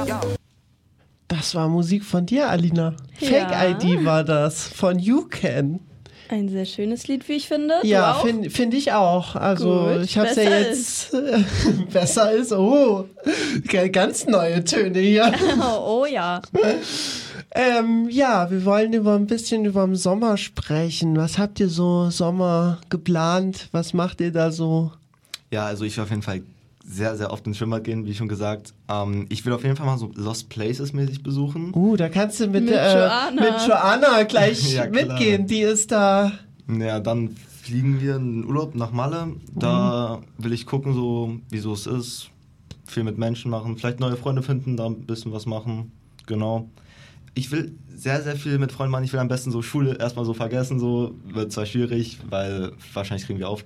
Das war Musik von dir, Alina. Ja. Fake-ID war das, von YouCan. Ein sehr schönes Lied, wie ich finde. Ja, find ich auch. Also Gut, ich hab's ja jetzt besser ist. Oh, ganz neue Töne hier. Oh ja. Ja, wir wollen ein bisschen über den Sommer sprechen. Was habt ihr so Sommer geplant? Was macht ihr da so? Ja, also ich will auf jeden Fall sehr, sehr oft ins Schwimmbad gehen, wie schon gesagt. Ich will auf jeden Fall mal so Lost Places mäßig besuchen. Da kannst du mit Joanna. Joanna gleich Ja, klar. mitgehen. Die ist da. Ja, dann fliegen wir in Urlaub nach Malle. Da will ich gucken, so wie so es ist. Viel mit Menschen machen, vielleicht neue Freunde finden, da ein bisschen was machen. Genau. Ich will sehr, sehr viel mit Freunden machen. Ich will am besten so Schule erstmal so vergessen. So wird zwar schwierig, weil wahrscheinlich kriegen wir Aufgaben.